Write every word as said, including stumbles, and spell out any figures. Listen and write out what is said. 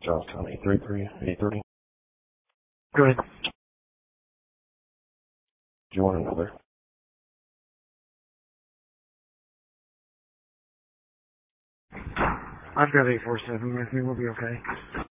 Charlestown, eight three three, eight thirty. Go ahead. Do you want another? I've got eight four seven with me. We'll be okay.